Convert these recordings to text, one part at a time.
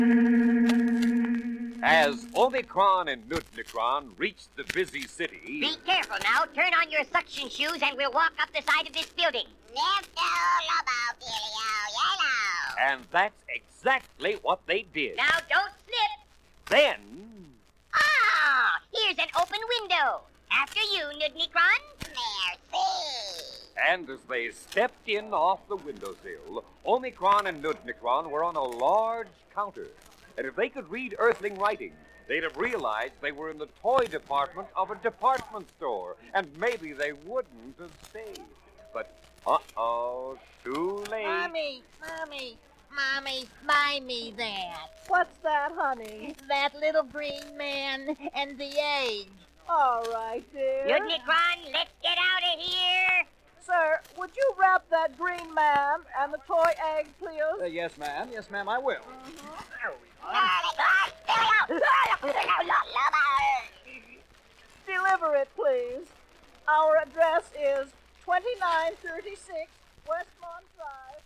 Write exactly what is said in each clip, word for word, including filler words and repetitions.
As Omicron and Nudnicron reached the busy city... Be careful now. Turn on your suction shoes and we'll walk up the side of this building. And that's exactly what they did. Now don't slip. Then... Ah! Here's an open window. After you, Nudnicron. Merci. And as they stepped in off the windowsill, Omicron and Nudnicron were on a large counter. And if they could read Earthling writing, they'd have realized they were in the toy department of a department store. And maybe they wouldn't have stayed. But, uh-oh, too late. Mommy, Mommy, Mommy, buy me that. What's that, honey? That little green man and the age. All right, dear. Nudnicron, let's get out of here. Sir, would you wrap that green man and the toy egg, please? Uh, yes, ma'am. Yes, ma'am, I will. Deliver it, please. Our address is twenty-nine thirty-six Westmont Drive.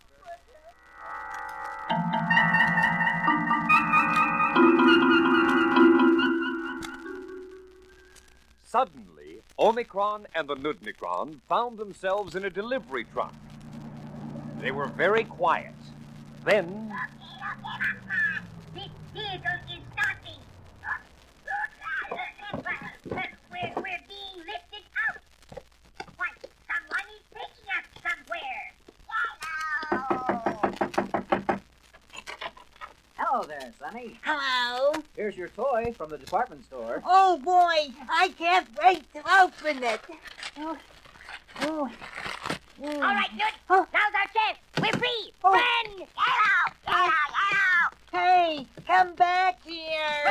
Suddenly, Omicron and the Nudnicron found themselves in a delivery truck. They were very quiet. Then... This vehicle is starting. We're, we're being lifted out. What? Someone is taking us somewhere. Hello there, Sonny. Hello. Here's your toy from the department store. Oh, boy, I can't wait to open it. Oh, oh. All right, Nud. Oh. Now's our chance. We're free. Oh. Run. Get out. Get out. Get out. Hey, come back here.